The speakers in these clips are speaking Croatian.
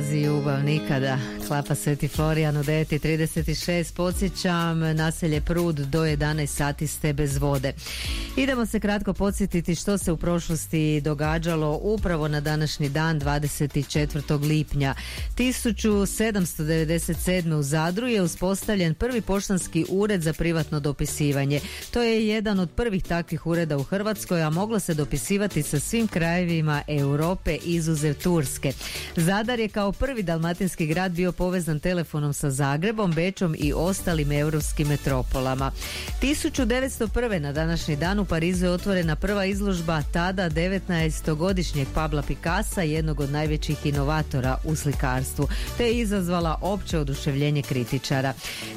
odlazi ljubav nikada. Klapa Sveti Florijan u 9:36. Podsjećam, naselje Prud do 11 sati ste bez vode. Idemo se kratko podsjetiti što se u prošlosti događalo upravo na današnji dan 24. lipnja. 1797. u Zadru je uspostavljen prvi poštanski ured za privatno dopisivanje. To je jedan od prvih takvih ureda u Hrvatskoj, a moglo se dopisivati sa svim krajevima Europe izuzev Turske. Zadar je kao prvi dalmatinski grad bio povezan telefonom sa Zagrebom, Bečom i ostalim europskim metropolama. 1901. na današnji dan u Parizu je otvorena prva izložba tada 19-godišnjeg Pabla Picassa, jednog od najvećih inovatora u slikarstvu, te je izazvala opće oduševljenje kritičara.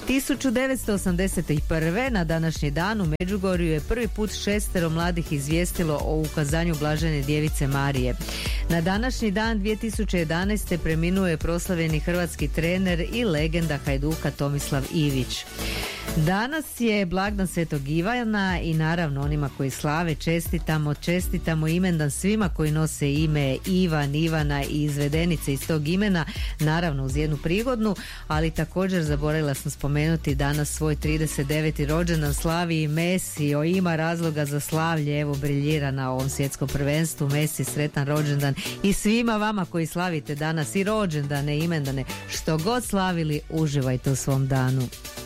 1981. na današnji dan u Međugorju je prvi put 6 mladih izvijestilo o ukazanju Blažene djevice Marije. Na današnji dan 2011. preminuo je proslavljeni hrvatski trener i legenda Hajduka Tomislav Ivić. Danas je blagdan Svetog Ivana i naravno onima koji slave čestitamo imendan svima koji nose ime Ivan, Ivana i izvedenice iz tog imena, naravno uz jednu prigodnu, ali također zaboravila sam spomenuti danas svoj 39. rođendan slavi i Messi. Ima razloga za slavlje, evo briljira na ovom svjetskom prvenstvu. Messi, sretan rođendan i svima vama koji slavite danas i rođendane, imendane, što god slavili, uživajte u svom danu.